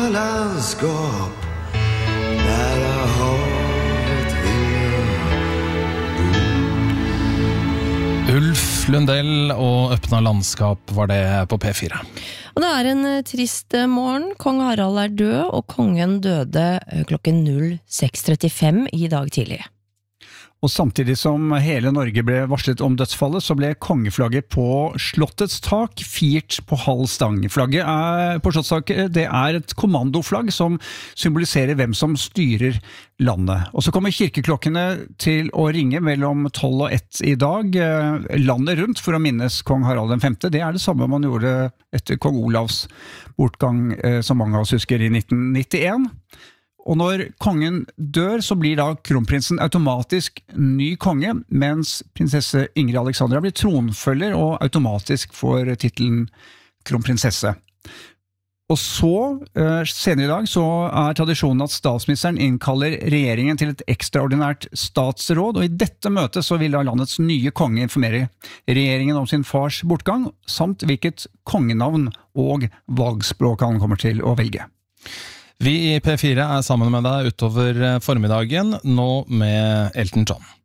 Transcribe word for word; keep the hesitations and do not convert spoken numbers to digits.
Landskap næra havet Ulf Lundell og Øppna landskap var det på P fire. Og det er en trist morgen. Kong Harald er død, og kongen døde klokken seks trettifem i dag tidlig. Og samtidig som hele Norge ble varslet om dødsfallet, så ble kongeflagget på slottets tak firt på halv stang. Flagget er, på slottstaket, det er et kommandoflagg som symboliserer hvem som styrer landet. Og så kommer kirkeklokkene til å ringe mellom tolv og ett i dag, landet rundt for å minnes kong Harald den femte. Det er det samme man gjorde etter kong Olavs bortgang, som mange av oss husker, i nitten nittien. Og når kongen dør, så blir da kronprinsen automatisk ny konge, mens prinsesse Ingrid Alexandra blir tronfølger og automatisk får titelen kronprinsesse. Og så, senere i dag, så er tradisjonen at statsministeren innkaller regjeringen til et ekstraordinært statsråd, og i dette møtet så vil da landets nye konge informere regjeringen om sin fars bortgang, samt hvilket kongenavn og valgspråk han kommer til å velge. Vi i P fire er sammen med deg utover formiddagen, nå med Elton John.